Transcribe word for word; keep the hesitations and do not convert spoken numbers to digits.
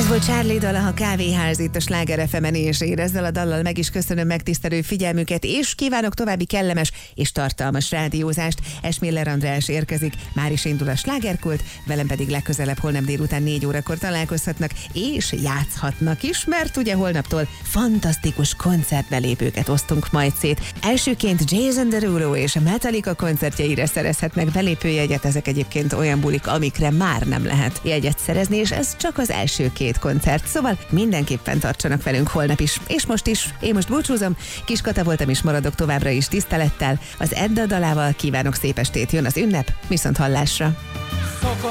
Ez volt Charlie dala, a Kávéház itt a Sláger ef emen, és én ezzel a dallal meg is köszönöm megtisztelő figyelmüket, és kívánok további kellemes és tartalmas rádiózást. Esmiller András érkezik, már is indul a Slágerkult, velem pedig legközelebb holnap délután négy órakor találkozhatnak, és játszhatnak is, mert ugye holnaptól fantasztikus koncertbelépőket osztunk majd szét. Elsőként Jason Derulo és a Metallica koncertjeire szerezhetnek belépőjegyet, ezek egyébként olyan bulik, amikre már nem lehet jegyet szerezni, és ez csak az első két koncert, szóval mindenképpen tartsanak velünk holnap is, és most is. Én most búcsúzom, Kis Kata voltam, és maradok továbbra is tisztelettel. Az Edda dalával kívánok szép estét, jön az ünnep, viszont hallásra.